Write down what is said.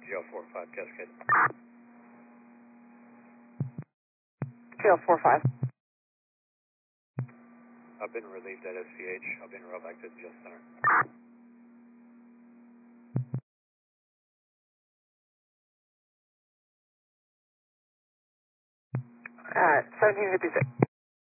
GL45 Cascade. GL45. I've been relieved at SCH. I've been rolled back to the Jet Center. 1756.